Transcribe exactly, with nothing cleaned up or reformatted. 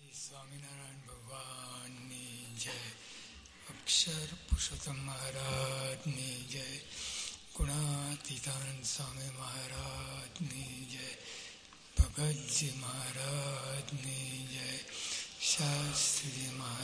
સ્વામિનારાયણ ભગવાનની જય. અક્ષર પુરુષોત્તમ મહારાજની જય. ગુણાતીતાનંદ સ્વામી મહારાજની જય. ભગતજી મહારાજની જય. શાસ્ત્રીજી મહારાજ